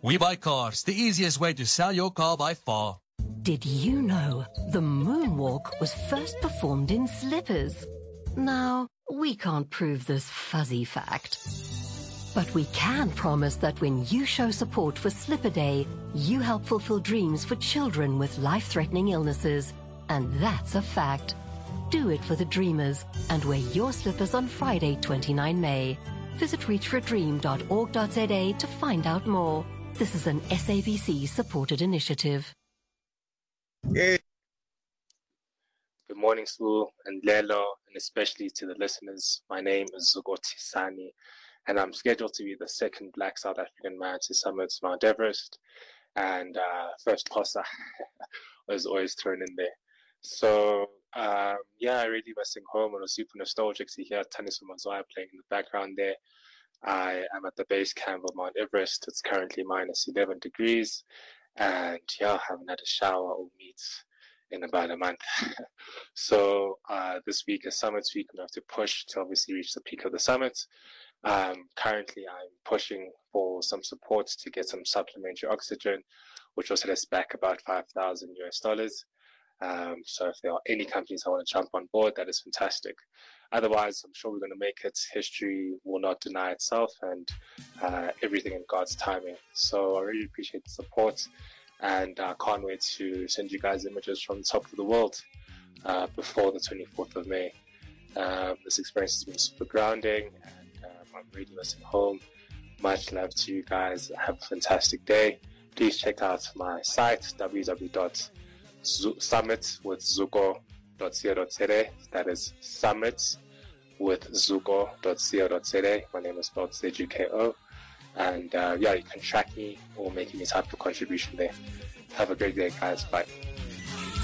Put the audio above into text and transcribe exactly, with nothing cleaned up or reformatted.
We Buy Cars, the easiest way to sell your car by far. Did you know the moonwalk was first performed in slippers? Now, we can't prove this fuzzy fact. But we can promise that when you show support for Slipper Day, you help fulfill dreams for children with life-threatening illnesses. And that's a fact. Do it for the dreamers and wear your slippers on Friday, the twenty-ninth of May. Visit reach for a dream dot org dot z a to find out more. This is an S A B C-supported initiative. Good morning, Slu and Lelo, and especially to the listeners. My name is Zugoti Sani, and I'm scheduled to be the second Black South African man to summit Mount Everest. And uh, first Xhosa was always thrown in there. So, um, yeah, I really missing home. I was super nostalgic to hear Taniso Mazwai playing in the background there. I am at the base camp of Mount Everest. It's currently minus eleven degrees. And yeah, I haven't had a shower or meet in about a month. So uh, this week is summit week. We have to push to obviously reach the peak of the summit. Um, currently, I'm pushing for some support to get some supplementary oxygen, which will set us back about five thousand U S dollars. Um, so if there are any companies that want to jump on board, that is fantastic. Otherwise, I'm sure we're going to make it. History will not deny itself, and uh, everything in God's timing. So I really appreciate the support, and I uh, can't wait to send you guys images from the top of the world uh, before the twenty-fourth of May. Um, this experience has been super grounding, and um, I'm really missing home. Much love to you guys. Have a fantastic day. Please check out my site, w w w dot summit with zuko dot co dot z a. That is summit with zuko dot co dot z a. My name is spelled Z U K O. And uh, yeah, you can track me or make any type of contribution there. Have a great day, guys. Bye.